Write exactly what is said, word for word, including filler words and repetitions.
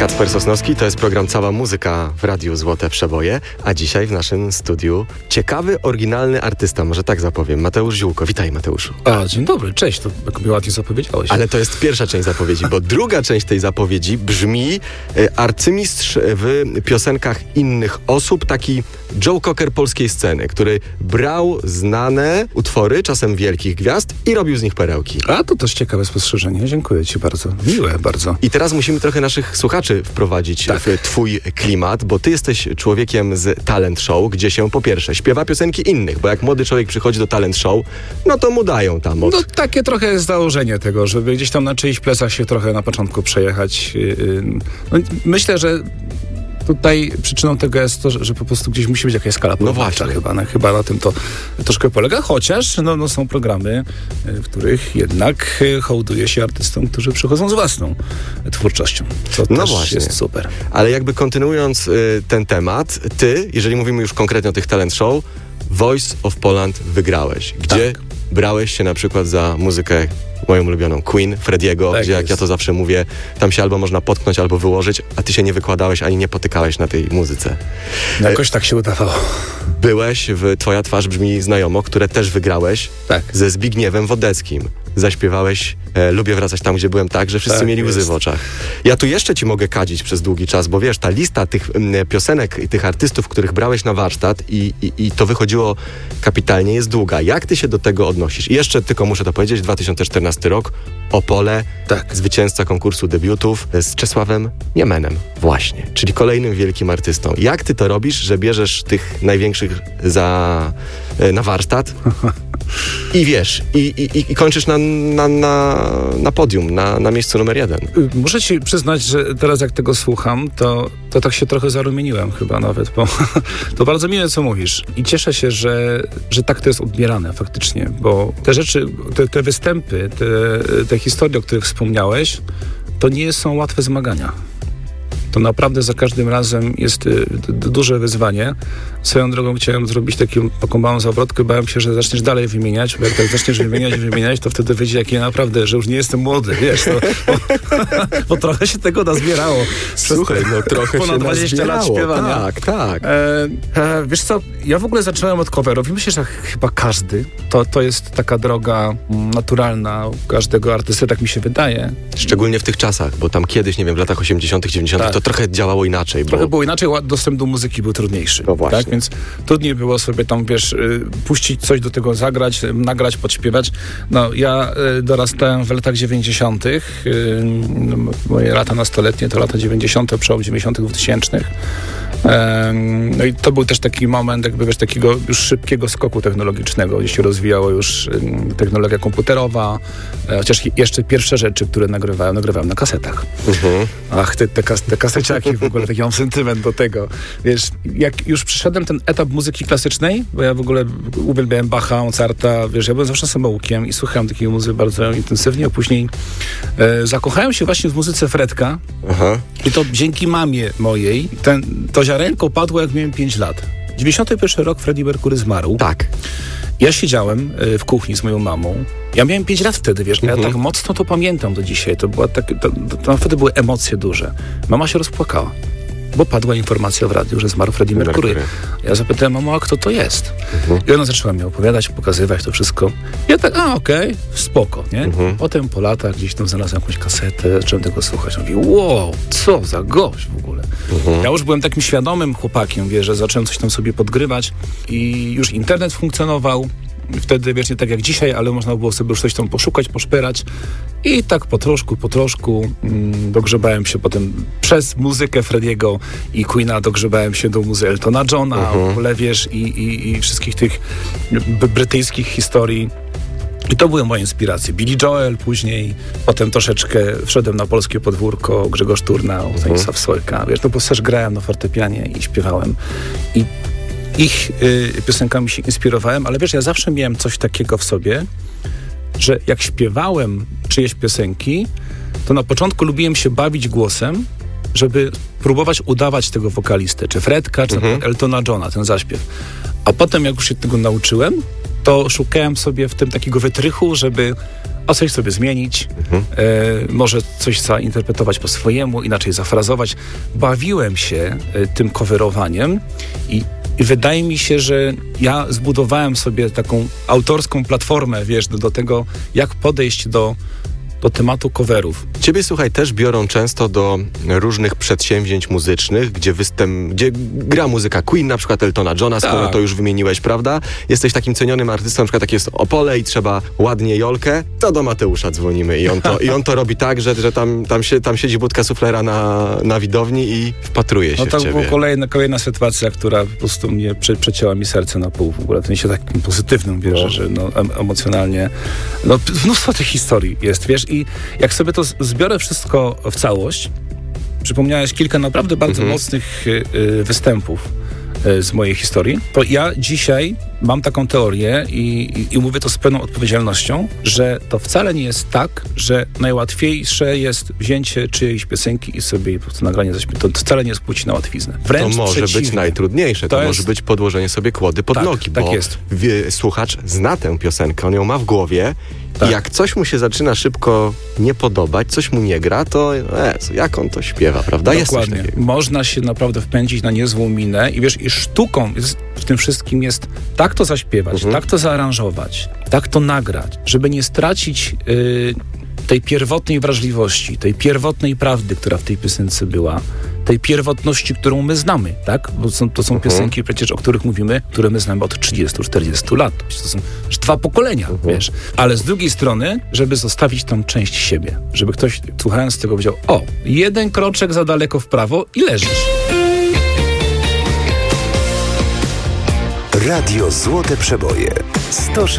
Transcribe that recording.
Kacper Sosnowski, to jest program Cała Muzyka w Radiu Złote Przeboje, a dzisiaj w naszym studiu ciekawy, oryginalny artysta, może tak zapowiem, Mateusz Ziółko. Witaj, Mateuszu. A, dzień dobry, cześć, to jak mi ładnie zapowiedziałeś. Ale to jest pierwsza część zapowiedzi, bo druga część tej zapowiedzi brzmi e, arcymistrz w piosenkach innych osób, taki Joe Cocker polskiej sceny, który brał znane utwory, czasem wielkich gwiazd i robił z nich perełki. A, to też ciekawe spostrzeżenie, dziękuję ci bardzo, miłe bardzo. I teraz musimy trochę naszych słuchaczy wprowadzić tak. w twój klimat, bo ty jesteś człowiekiem z talent show, gdzie się po pierwsze śpiewa piosenki innych, bo jak młody człowiek przychodzi do talent show, no to mu dają tam od... No takie trochę jest założenie tego, żeby gdzieś tam na czyichś plecach się trochę na początku przejechać. No, myślę, że tutaj przyczyną tego jest to, że, że po prostu gdzieś musi być jakaś skala porównawcza. No chyba, na, chyba na tym to troszkę polega, chociaż no, no są programy, w których jednak hołduje się artystom, którzy przychodzą z własną twórczością, co no też właśnie. jest super. Ale jakby kontynuując y, ten temat, ty, jeżeli mówimy już konkretnie o tych talent show, Voice of Poland wygrałeś, gdzie tak. brałeś się na przykład za muzykę moją ulubioną Queen, Frediego, tak gdzie jak jest. Ja to zawsze mówię, tam się albo można potknąć, albo wyłożyć, a ty się nie wykładałeś, ani nie potykałeś na tej muzyce. Jakoś tak się udawało. Byłeś w Twoja twarz brzmi znajomo, które też wygrałeś tak. ze Zbigniewem Wodeckim. Zaśpiewałeś e, Lubię wracać tam, gdzie byłem tak, że wszyscy tak, mieli łzy jest. w oczach. Ja tu jeszcze ci mogę kadzić przez długi czas, bo wiesz, ta lista tych m, piosenek i tych artystów, których brałeś na warsztat i, i, i to wychodziło kapitalnie, jest długa. Jak ty się do tego odnosisz? I jeszcze tylko muszę to powiedzieć, dwa tysiące czternasty rok, Opole, tak. zwycięzca konkursu debiutów z Czesławem Niemenem właśnie, czyli kolejnym wielkim artystą. Jak ty to robisz, że bierzesz tych największych za, na warsztat i wiesz, i, i, i kończysz na, na, na, na podium, na, na miejscu numer jeden? Muszę ci przyznać, że teraz jak tego słucham, to, to tak się trochę zarumieniłem chyba nawet, bo to bardzo miłe, co mówisz. I cieszę się, że, że tak to jest odbierane faktycznie, bo te rzeczy, te, te występy, te, te historie, o których wspomniałeś, to nie są łatwe zmagania. To naprawdę za każdym razem jest y, d- duże wyzwanie. Swoją drogą chciałem zrobić taką, taką małą zawrotkę. Bałem się, że zaczniesz dalej wymieniać, bo jak tak zaczniesz wymieniać, wymieniać, to wtedy wyjdzie jak ja naprawdę, że już nie jestem młody, wiesz. To, bo, bo trochę się tego nazbierało. Słuchaj, no trochę ponad się dwadzieścia lat śpiewania. Tak, tak. E, e, wiesz co, ja w ogóle zacząłem od coverów i myślę, że chyba każdy. To, to jest taka droga naturalna u każdego artysty, tak mi się wydaje. Szczególnie w tych czasach, bo tam kiedyś, nie wiem, w latach osiemdziesiątych, dziewięćdziesiątych tak. to trochę działało inaczej. Bo... Trochę było inaczej, dostęp do muzyki był trudniejszy. No właśnie. Tak? Więc trudniej było sobie tam, wiesz, puścić coś do tego, zagrać, nagrać, podśpiewać. No, ja dorastałem w latach dziewięćdziesiątych. Moje lata nastoletnie to lata dziewięćdziesiąte, przełom dziewięćdziesiątych, dwutysięcznych. No i to był też taki moment, jakby wiesz, takiego już szybkiego skoku technologicznego, gdzie się rozwijała już technologia komputerowa, chociaż jeszcze pierwsze rzeczy, które nagrywałem, nagrywałem na kasetach. Uh-huh. Ach, te, te, kas- te kaseciaki w ogóle, taki mam sentyment do tego. Wiesz, jak już przyszedłem ten etap muzyki klasycznej, bo ja w ogóle uwielbiałem Bacha, Mozarta, wiesz, ja byłem zawsze samoukiem i słuchałem takiej muzyki bardzo intensywnie, a później e, zakochałem się właśnie w muzyce Fredka. Uh-huh. I to dzięki mamie mojej, ten, to ziarenko padło, jak miałem pięć lat. dziewięćdziesiąty pierwszy rok Freddie Mercury zmarł. Tak. Ja siedziałem y, w kuchni z moją mamą. Ja miałem pięć lat wtedy, wiesz, mhm. ja tak mocno to pamiętam do dzisiaj. To była tak, to, to, to wtedy były emocje duże. Mama się rozpłakała, bo padła informacja w radiu, że zmarł Freddie Mercury. Mercury. Ja zapytałem, mamo, a kto to jest? Mhm. I ona zaczęła mi opowiadać, pokazywać to wszystko. Ja tak, a okej, okay, spoko, nie? Mhm. Potem po latach gdzieś tam znalazłem jakąś kasetę, zacząłem tego słuchać. Mówię, wow, co za gość w ogóle. Mhm. Ja już byłem takim świadomym chłopakiem, wiesz, że zacząłem coś tam sobie podgrywać i już internet funkcjonował. Wtedy, wiesz, nie tak jak dzisiaj, ale można było sobie już coś tam poszukać, poszperać i tak po troszku, po troszku mm, dogrzebałem się potem przez muzykę Frediego i Queena, dogrzebałem się do muzy Eltona Johna, uh-huh. w ogóle, wiesz, i, i, i wszystkich tych b- brytyjskich historii. I to były moje inspiracje. Billy Joel później, potem troszeczkę wszedłem na polskie podwórko, Grzegorz Turnał, Stanisław uh-huh. Sojka, wiesz, no bo też grałem na fortepianie i śpiewałem. I ich y, piosenkami się inspirowałem, ale wiesz, ja zawsze miałem coś takiego w sobie, że jak śpiewałem czyjeś piosenki, to na początku lubiłem się bawić głosem, żeby próbować udawać tego wokalistę, czy Fredka, czy mhm. Eltona Johna, ten zaśpiew. A potem, jak już się tego nauczyłem, to szukałem sobie w tym takiego wytrychu, żeby a coś sobie zmienić, mhm. e, może coś zainterpretować po swojemu, inaczej zafrazować. Bawiłem się e, tym coverowaniem i, i wydaje mi się, że ja zbudowałem sobie taką autorską platformę, wiesz, do, do tego, jak podejść do do tematu coverów. Ciebie, słuchaj, też biorą często do różnych przedsięwzięć muzycznych, gdzie występ, gdzie gra muzyka Queen, na przykład Eltona Johna, skoro tak. to już wymieniłeś, prawda? Jesteś takim cenionym artystą, na przykład tak jest Opole i trzeba ładnie Jolkę, to do Mateusza dzwonimy i on to, i on to robi tak, że, że tam, tam, się, tam siedzi budka suflera na, na widowni i wpatruje się no, w to ciebie. była kolejna, kolejna sytuacja, która po prostu mnie prze, przecięła mi serce na pół. W ogóle w sensie takim pozytywnym, wiesz, no. że no, em, emocjonalnie. No, mnóstwo tych historii jest, wiesz, i jak sobie to zbiorę wszystko w całość, przypomniałeś kilka naprawdę bardzo mhm. mocnych y, y, występów y, z mojej historii, to ja dzisiaj mam taką teorię i, i, i mówię to z pełną odpowiedzialnością, że to wcale nie jest tak, że najłatwiejsze jest wzięcie czyjejś piosenki i sobie po prostu nagranie zaśpiewać. To wcale nie jest płci na łatwiznę. Wręcz to może przeciwnie. być najtrudniejsze. To, to jest... może być podłożenie sobie kłody pod tak, nogi, tak bo jest. Wie, słuchacz zna tę piosenkę, on ją ma w głowie. Tak. I jak coś mu się zaczyna szybko nie podobać, coś mu nie gra, to Jezu, jak on to śpiewa, prawda? Dokładnie. Jest coś Można się naprawdę wpędzić na niezłą minę i wiesz, i sztuką jest, w tym wszystkim jest tak to zaśpiewać, mhm. tak to zaaranżować, tak to nagrać, żeby nie stracić y, tej pierwotnej wrażliwości, tej pierwotnej prawdy, która w tej piosence była, tej pierwotności, którą my znamy, tak? Bo są, to są uh-huh. piosenki przecież, o których mówimy, które my znamy od trzydziestu czterdziestu lat. To są już dwa pokolenia, uh-huh. wiesz. Ale z drugiej strony, żeby zostawić tam część siebie. Żeby ktoś, słuchając tego, powiedział, o, jeden kroczek za daleko w prawo i leżysz. Radio Złote Przeboje. sto